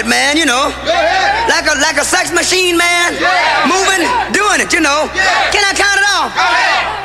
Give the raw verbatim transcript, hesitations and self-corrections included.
man, you know. Like a like a sex machine, man. Moving, doing it, you know.